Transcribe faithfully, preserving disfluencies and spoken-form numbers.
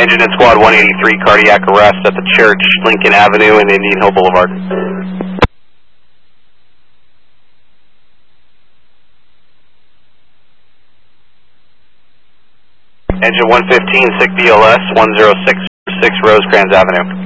Engine and Squad one eighty-three, cardiac arrest at the Church, Lincoln Avenue and Indian Hill Boulevard. Engine one fifteen, sick B L S, one zero six six Rosecrans Avenue.